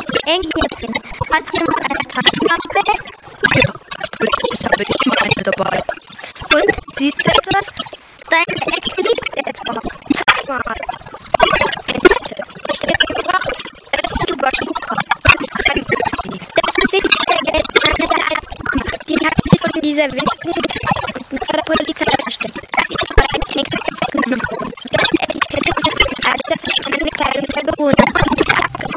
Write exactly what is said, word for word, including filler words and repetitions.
Enkelchen, hat jemand eine Taschenlampe? Ja, natürlich habe ich immer eine dabei. Und, siehst du etwas? Deine Ecke liegt etwas. Sag mal. Eine Zettel. Da steht drauf. Das ist super super. Sagen Sie. Das ist der Geld einer der Alten. Die hat sie von dieser winzigen und vor der Polizei